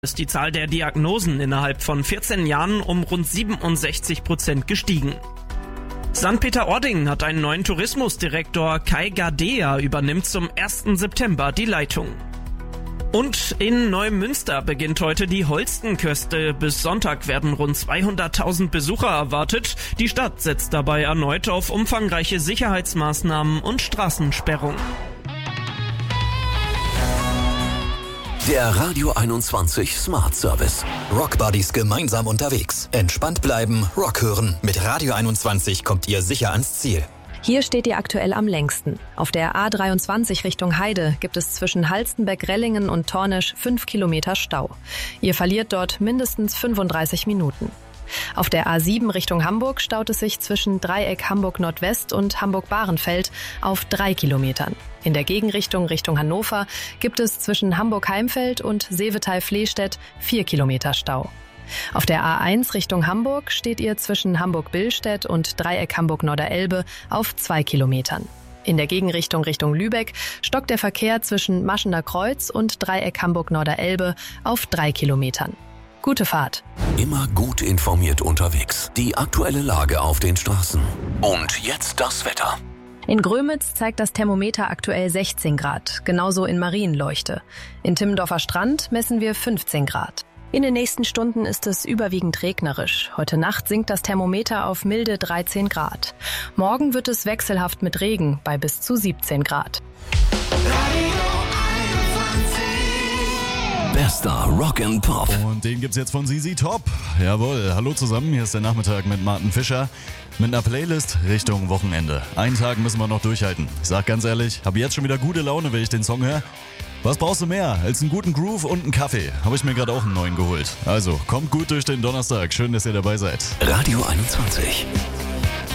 ist die Zahl der Diagnosen innerhalb von 14 Jahren um rund 67% gestiegen. St. Peter-Ording hat einen neuen Tourismusdirektor. Kai Gardea übernimmt zum 1. September die Leitung. Und in Neumünster beginnt heute die Holstenköste. Bis Sonntag werden rund 200.000 Besucher erwartet. Die Stadt setzt dabei erneut auf umfangreiche Sicherheitsmaßnahmen und Straßensperrung. Der Radio 21 Smart Service. Rock Buddies gemeinsam unterwegs. Entspannt bleiben, Rock hören. Mit Radio 21 kommt ihr sicher ans Ziel. Hier steht ihr aktuell am längsten. Auf der A23 Richtung Heide gibt es zwischen Halstenberg, Rellingen und Tornisch 5 Kilometer Stau. Ihr verliert dort mindestens 35 Minuten. Auf der A7 Richtung Hamburg staut es sich zwischen Dreieck Hamburg Nordwest und Hamburg-Bahrenfeld auf 3 Kilometern. In der Gegenrichtung Richtung Hannover gibt es zwischen Hamburg-Heimfeld und Seevetal-Flehstedt 4 Kilometer Stau. Auf der A1 Richtung Hamburg steht ihr zwischen Hamburg-Billstedt und Dreieck Hamburg-Norderelbe auf 2 Kilometern. In der Gegenrichtung Richtung Lübeck stockt der Verkehr zwischen Maschener Kreuz und Dreieck Hamburg-Norderelbe auf 3 Kilometern. Gute Fahrt. Immer gut informiert unterwegs. Die aktuelle Lage auf den Straßen. Und jetzt das Wetter. In Grömitz zeigt das Thermometer aktuell 16 Grad, genauso in Marienleuchte. In Timmendorfer Strand messen wir 15 Grad. In den nächsten Stunden ist es überwiegend regnerisch. Heute Nacht sinkt das Thermometer auf milde 13 Grad. Morgen wird es wechselhaft mit Regen bei bis zu 17 Grad. Bester Rock and Pop. Und den gibt's jetzt von ZZ Top. Jawohl, hallo zusammen, hier ist der Nachmittag mit Martin Fischer. Mit einer Playlist Richtung Wochenende. Einen Tag müssen wir noch durchhalten. Ich sag ganz ehrlich, habe jetzt schon wieder gute Laune, wenn ich den Song höre. Was brauchst du mehr als einen guten Groove und einen Kaffee? Habe ich mir gerade auch einen neuen geholt. Also, kommt gut durch den Donnerstag. Schön, dass ihr dabei seid. Radio 21.